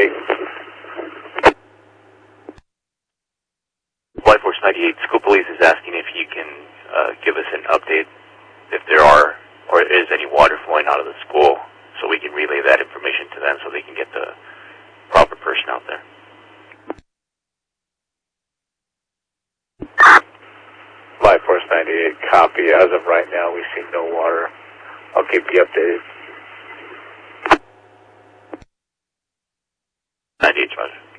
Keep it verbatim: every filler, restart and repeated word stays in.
ninety-eight. Flight Force ninety-eight, School Police is asking if you can uh, give us an update if there are or is any water flowing out of the school so we can relay that information to them so they can get the proper person out there. Flight Force ninety-eight, copy. As of right now, we see no water. I'll keep you updated. ninety-eight, Roger.